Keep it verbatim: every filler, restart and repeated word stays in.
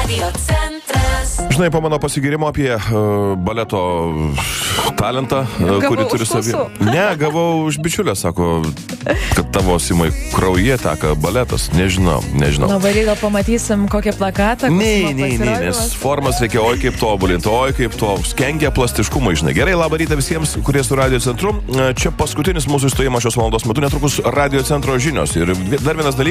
Radio centras. Žinai, po mano pasigirimo apie uh, baleto talentą, uh, kurį turi savį. Ne, gavau iš bičiulio, sako, kad tavo Simai kraujyje teka baletas. Nežinau, nežinau. Labai gal pamatysim kokį plakatą. Ne, ne, ne, nes formas reikia oi kaip tobulinti, oi kaip to skengia plastiškumą, žinai. Gerai, labą rytą visiems, kurie su Radio centru. Čia paskutinis mūsų įstojimo šios valandos metu, netrukus Radio centro žinios. Ir dar vienas dalykas.